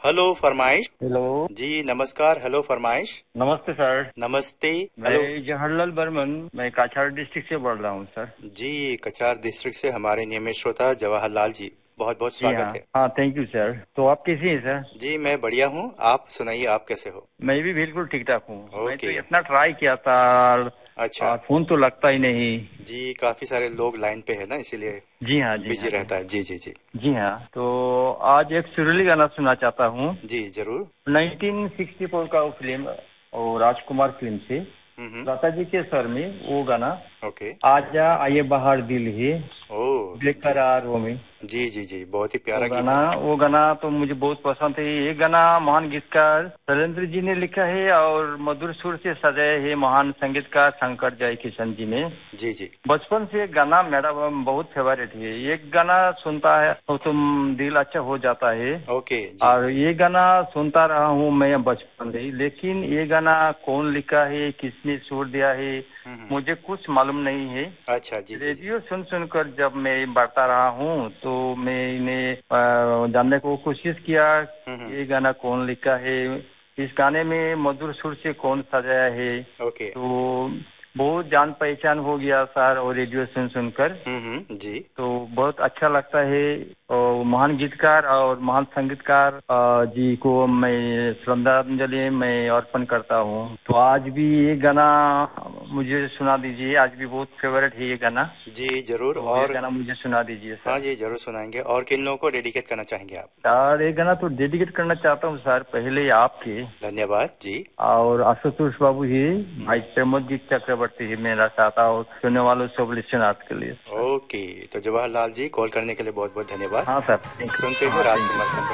Hello फरमाइश। Hello. जी नमस्कार। Hello फरमाइश। नमस्ते सर। नमस्ते। मैं हेलो। जवाहरलाल बर्मन, मैं काछाड़ डिस्ट्रिक्ट से बोल रहा हूँ सर। जी कचार डिस्ट्रिक्ट से हमारे नियमित श्रोता जवाहरलाल जी, बहुत बहुत जी हाँ। स्वागत है। हाँ, थैंक यू सर। तो आप कैसे हैं सर? जी मैं बढ़िया हूँ, आप सुनाइए आप कैसे हो? मैं भी बिल्कुल ठीक ठाक हूँ। मैं तो ओके। इतना ट्राई किया था अच्छा। फोन तो लगता ही नहीं। जी काफी सारे लोग लाइन पे है ना, इसीलिए जी हाँ, जी बिजी हाँ, जी रहता है। जी जी जी। जी हाँ। तो आज एक सुरीली गाना सुनना चाहता हूँ। जी जरूर। 1964 का वो फिल्म और राजकुमार फिल्म से लता जी के स्वर में वो गाना, ओके। आजा आइए बाहर दिल है ओ। जी बेकरारों में। जी जी जी, बहुत ही वो प्यारा गीत गाना है। वो गाना तो मुझे बहुत पसंद है। ये गाना महान गीतकार शैलेंद्र जी ने लिखा है और मधुर सुर से सजाया है महान संगीतकार शंकर जयकिशन जी ने। जी जी। बचपन से गाना मेरा बहुत फेवरेट है। ये गाना सुनता है तो तुम दिल अच्छा हो जाता है। ओके। जी। और ये गाना सुनता रहा हूँ मैं बचपन से, लेकिन ये गाना कौन लिखा है, किसने सुर दिया है, हम्म। मुझे कुछ मालूम नहीं है। अच्छा। जी जी जी। रेडियो सुन सुनकर जब मैं बढ़ता रहा हूँ तो मैंने जानने को कोशिश किया हम्म। ये गाना कौन लिखा है, इस गाने में मधुर सुर से कौन सजाया है। ओके। तो बहुत जान पहचान हो गया सर, और रेडियो सुन सुनकर जी। तो बहुत अच्छा लगता है। और महान गीतकार और महान संगीतकार जी को मैं श्रद्धांजलि मैं अर्पण करता हूँ। तो आज भी ये गाना मुझे सुना दीजिए, आज भी बहुत फेवरेट है ये गाना। जी जरूर। तो ये और गाना मुझे सुना दीजिए हाँ सर। जी जरूर सुनाएंगे। और किन लोगों को डेडिकेट करना चाहेंगे आप? सर ये गाना तो डेडिकेट करना चाहता हूँ सर, पहले आपके धन्यवाद जी। और आशुतोष बाबू जी, भाई हम्म। प्रमोदजीत चक्रवर्ती जी, मेरा चाहता हूँ सुनने वालों सब लिसनर्स के लिए सर। ओके। तो जवाहरलाल जी, कॉल करने के लिए बहुत बहुत धन्यवाद। हाँ सर, थैंक यू। सुनते हैं हाँ, thank you Rajkumar sir. Khanna.